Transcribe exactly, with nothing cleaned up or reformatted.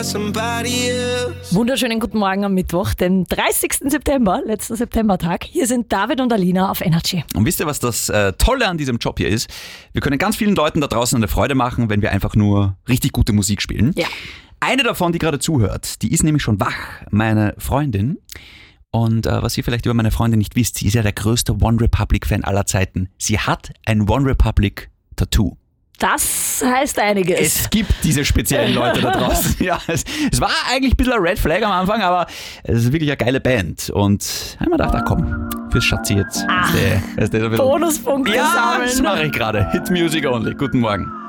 Wunderschönen guten Morgen am Mittwoch, den dreißigsten September, letzten Septembertag. Hier sind David und Alina auf Energy. Und wisst ihr, was das äh, Tolle an diesem Job hier ist? Wir können ganz vielen Leuten da draußen eine Freude machen, wenn wir einfach nur richtig gute Musik spielen. Ja. Eine davon, die gerade zuhört, die ist nämlich schon wach, meine Freundin. Und äh, was ihr vielleicht über meine Freundin nicht wisst, sie ist ja der größte One Republic-Fan aller Zeiten. Sie hat ein One Republic-Tattoo. Das heißt einiges. Es gibt diese speziellen Leute da draußen. Ja, es, es war eigentlich ein bisschen ein Red Flag am Anfang, aber es ist wirklich eine geile Band. Und ich habe mir gedacht, ach komm, fürs Schatzi jetzt. Ach, ist der, ist der so Bonuspunkte ja, sammeln. Das mache ich gerade. Hit Music Only. Guten Morgen.